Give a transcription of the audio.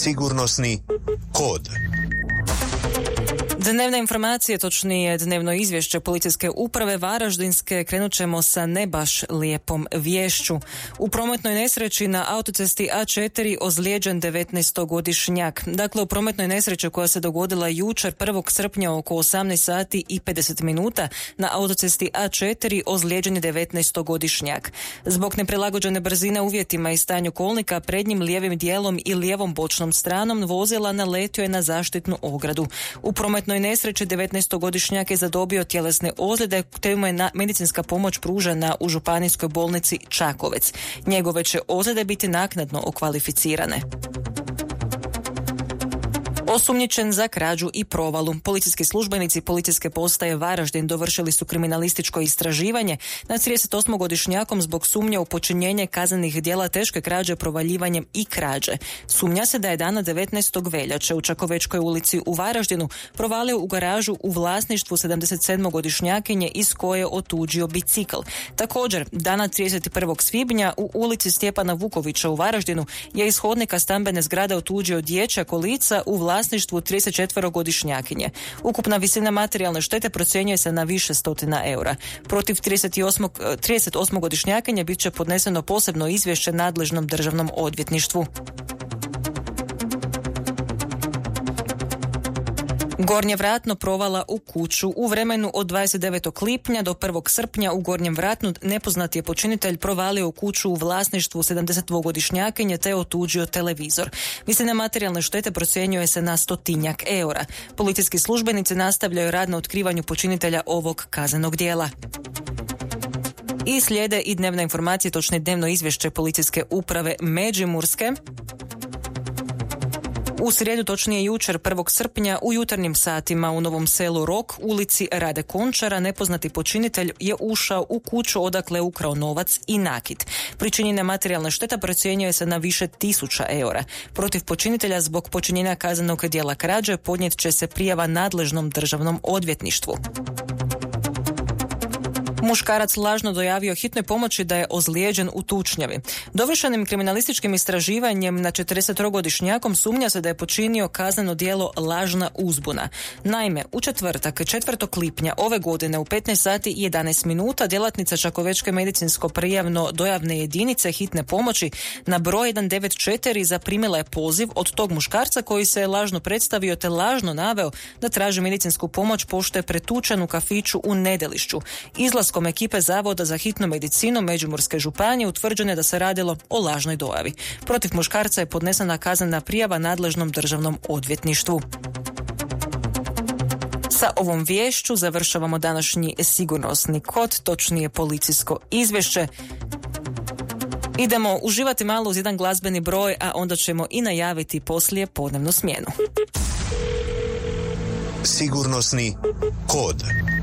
Sigurnosni kod. Dnevne informacije, točnije dnevno izvješće Policijske uprave Varaždinske, krenut ćemo sa ne baš lijepom viješću. U prometnoj nesreći na autocesti A4 ozlijeđen 19-godišnjak. Dakle, u prometnoj nesreći koja se dogodila jučer 1. srpnja oko 18 sati i 50 minuta na autocesti A4 ozlijeđen je 19-godišnjak. Zbog neprilagođene brzine uvjetima i stanju kolnika prednjim lijevim dijelom i lijevom bočnom stranom vozila naletio je na zaštitnu ogradu. U prometnoj nesreći 19-godišnjak je zadobio tjelesne ozljede, te mu je medicinska pomoć pružena u Županijskoj bolnici Čakovec. Njegove će ozljede biti naknadno okvalificirane. Osumnjičen za krađu i provalu. Policijski službenici Policijske postaje Varaždin dovršili su kriminalističko istraživanje nad 38-godišnjakom zbog sumnje u počinjenje kaznenih djela teške krađe, provaljivanjem i krađe. Sumnja se da je dana 19. veljače u Čakovečkoj ulici u Varaždinu provalio u garažu u vlasništvu 77-godišnjakinje iz koje je otuđio bicikl. Također, dana 31. svibnja u ulici Stjepana Vukovića u Varaždinu je iz hodnika stambene zgrade otuđio dječja kolica u vlasništvu 34-godišnjakinje. Ukupna visina materijalne štete procjenjuje se na više stotina eura. Protiv 38-godišnjakinje bit će podneseno posebno izvješće nadležnom državnom odvjetništvu. Gornje Vratno provala u kuću. U vremenu od 29. lipnja do 1. srpnja u Gornjem Vratnu nepoznati je počinitelj provalio u kuću u vlasništvu 72-godišnjakinje te otuđio televizor. Visina materijalne štete procjenjuje se na 100 eura. Policijski službenici nastavljaju rad na otkrivanju počinitelja ovog kaznenog djela. I slijede i dnevne informacije, točnije dnevno izvješće Policijske uprave Međimurske. U srijedu, točnije jučer 1. srpnja, u jutarnjim satima u Novom Selu Rok, ulici Rade Končara, nepoznati počinitelj je ušao u kuću odakle je ukrao novac i nakit. Pričinjena materijalna šteta procjenjuje se na više 1000 eura. Protiv počinitelja zbog počinjenja kaznenog djela krađe podnijet će se prijava nadležnom državnom odvjetništvu. Muškarac lažno dojavio hitnoj pomoći da je ozlijeđen u tučnjavi. Dovršenim kriminalističkim istraživanjem na 43-godišnjakom sumnja se da je počinio kazneno djelo lažna uzbuna. Naime, u četvrtak 4. lipnja ove godine u 15 sati i 11 minuta djelatnica Čakovečke medicinsko-prijavno dojavne jedinice hitne pomoći na broj 194 zaprimila je poziv od tog muškarca koji se je lažno predstavio te lažno naveo da traži medicinsku pomoć pošto je pretučen u kafiću u Nedelišću. Izlaskom ekipe Zavoda za hitnu medicinu Međimurske županije utvrđeno je da se radilo o lažnoj dojavi. Protiv muškarca je podnesena kaznena prijava nadležnom državnom odvjetništvu. Sa ovom viješću završavamo današnji sigurnosni kod, točnije policijsko izvješće. Idemo uživati malo uz jedan glazbeni broj, a onda ćemo i najaviti poslije podnevnu smjenu. Sigurnosni kod.